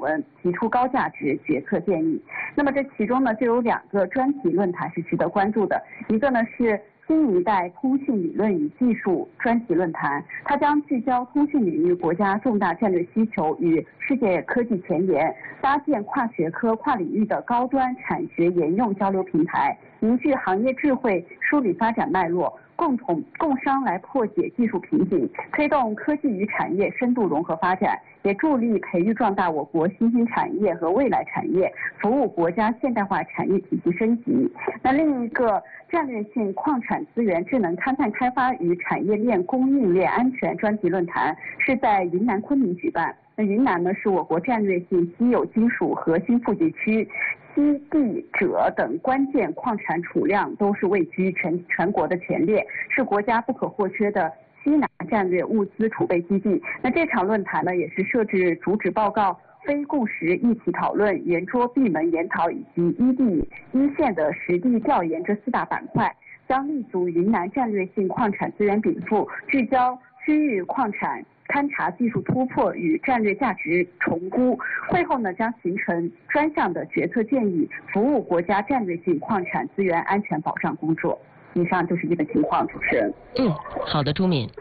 文，提出高价值决策建议。那么这其中呢，就有2个专题论坛是值得关注的，一个呢是新一代通讯理论与技术专题论坛，它将聚焦通讯领域国家重大战略需求与世界科技前沿，搭建跨学科、跨领域的高端产学研用交流平台，凝聚行业智慧，梳理发展脉络，共商来破解技术瓶颈，推动科技与产业深度融合发展，也助力培育壮大我国新兴产业和未来产业，服务国家现代化产业体系升级。那另一个战略性矿产资源智能勘探开发与产业链供应链安全专题论坛是在云南昆明举办。那云南呢是我国战略性稀有金属核心富集区，锡、锑、锗等关键矿产储量都是位居全国的前列，是国家不可或缺的西南战略物资储备基地。那这场论坛呢，也是设置主旨报告、非共识议题讨论、圆桌闭门研讨以及一线的实地调研这4大板块，将立足云南战略性矿产资源禀赋，聚焦区域矿产勘察技术突破与战略价值重估。会后呢，将形成专项的决策建议，服务国家战略性矿产资源安全保障工作。以上就是这个情况，主持人。 好的，朱敏。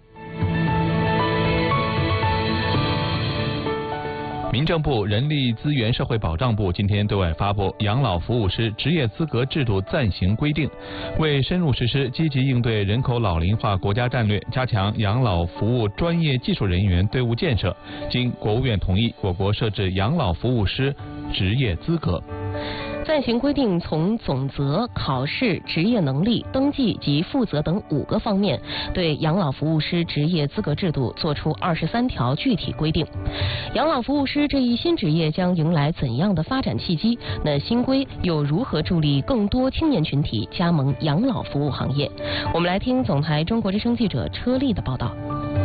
民政部人力资源社会保障部今天对外发布《养老服务师职业资格制度暂行规定》，为深入实施积极应对人口老龄化国家战略，加强养老服务专业技术人员队伍建设，经国务院同意，我国设置养老服务师职业资格。 暂行规定从总则、考试、职业能力、登记及负责等5个方面，对养老服务师职业资格制度作出23条具体规定。养老服务师这一新职业将迎来怎样的发展契机？那新规又如何助力更多青年群体加盟养老服务行业？我们来听总台中国之声记者车丽的报道。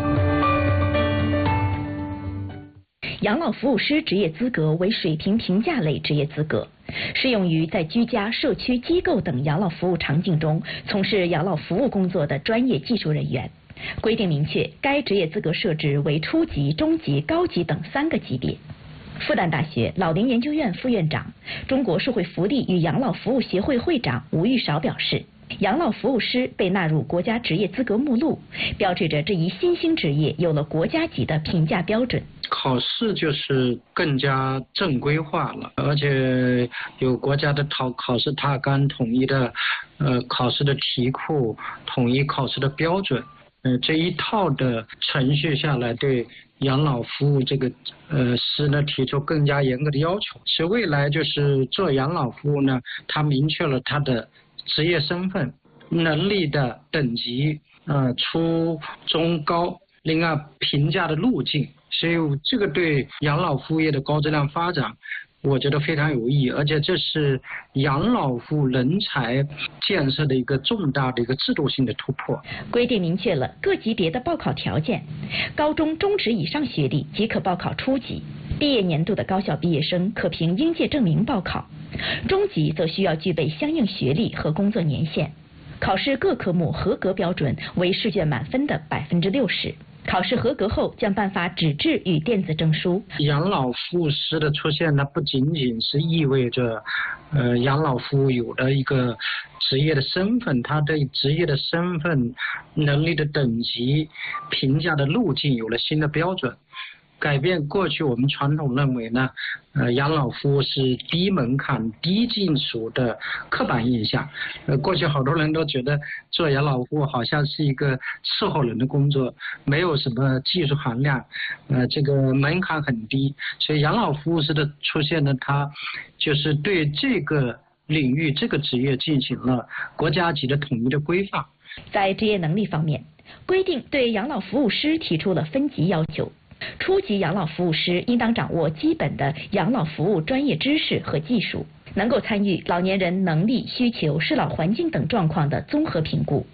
养老服务师职业资格为水平评价类职业资格，适用于在居家、社区、机构等养老服务场景中从事养老服务工作的专业技术人员。规定明确，该职业资格设置为初级、中级、高级等3个级别。复旦大学老龄研究院副院长、中国社会福利与养老服务协会会长吴玉韶表示，养老服务师被纳入国家职业资格目录，标志着这一新兴职业有了国家级的评价标准。 考试就是更加正规化了，而且有国家的考试踏纲，统一的考试的题库，统一考试的标准。这一套的程序下来，对养老服务这个师呢提出更加严格的要求。其未来就是做养老服务呢，它明确了它的职业身份、能力的等级，初中高，另外评价的路径。所以这个对养老服务业的高质量发展，我觉得非常有意义，而且这是养老服务人才建设的一个重大的一个制度性的突破。 规定明确了各级别的报考条件，高中、中职以上学历即可报考初级，毕业年度的高校毕业生可凭应届证明报考，中级则需要具备相应学历和工作年限。考试各科目合格标准为试卷满分的60%。考试合格后将颁发纸质与电子证书。 养老服务师的出现呢，不仅仅是意味着养老服务有了一个职业的身份，他对职业的身份、能力的等级、评价的路径有了新的标准，改变过去我们传统认为呢，养老服务是低门槛、低技术的刻板印象。过去好多人都觉得做养老服务好像是一个伺候人的工作，没有什么技术含量，这个门槛很低。所以养老服务师的出现呢，它就是对这个领域、这个职业进行了国家级的统一的规范。 在职业能力方面，规定对养老服务师提出了分级要求。初级养老服务师应当掌握基本的养老服务专业知识和技术，能够参与老年人能力、需求、适老环境等状况的综合评估，